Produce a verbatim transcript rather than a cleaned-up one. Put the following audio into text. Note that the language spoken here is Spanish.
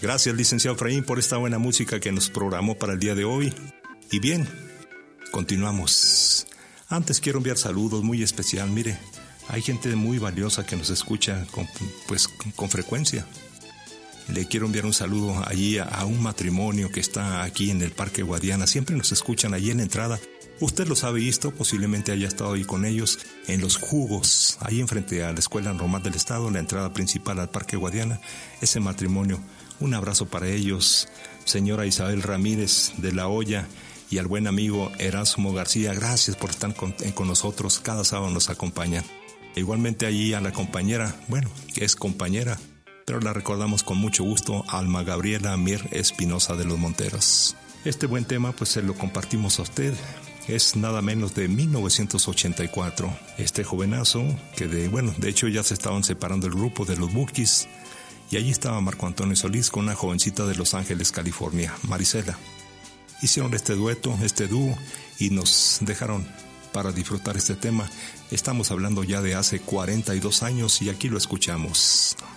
Gracias, licenciado Efraín, por esta buena música que nos programó para el día de hoy. Y bien, continuamos. Antes quiero enviar saludos muy especial. Mire, hay gente muy valiosa que nos escucha con, pues, con, con frecuencia. Le quiero enviar un saludo allí a, a un matrimonio que está aquí en el Parque Guadiana. Siempre nos escuchan allí en la entrada. Usted los ha visto, posiblemente haya estado ahí con ellos en los jugos, ahí enfrente a la Escuela Normal del Estado, la entrada principal al Parque Guadiana. Ese matrimonio, un abrazo para ellos. Señora Isabel Ramírez de la Hoya y al buen amigo Erasmo García, gracias por estar con, con nosotros. Cada sábado nos acompañan. Igualmente allí a la compañera, bueno, que es compañera, pero la recordamos con mucho gusto, Alma Gabriela Mir Espinosa de los Monteros. Este buen tema pues se lo compartimos a usted. Es nada menos de mil novecientos ochenta y cuatro. Este jovenazo que de, bueno, de hecho ya se estaban separando el grupo de los Bukis y allí estaba Marco Antonio Solís con una jovencita de Los Ángeles, California, Marisela. Hicieron este dueto, este dúo y nos dejaron para disfrutar este tema. Estamos hablando ya de hace cuarenta y dos años y aquí lo escuchamos.